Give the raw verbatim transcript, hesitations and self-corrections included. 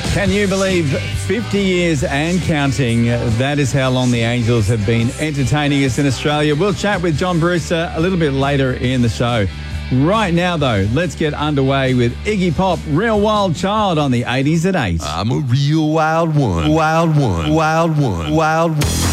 Can you believe fifty years and counting? That is how long the Angels have been entertaining us in Australia. We'll chat with John Brewster a little bit later in the show. Right now, though, let's get underway with Iggy Pop, Real Wild Child on the eighties at eight. I'm a real wild one, wild one, wild one, wild one.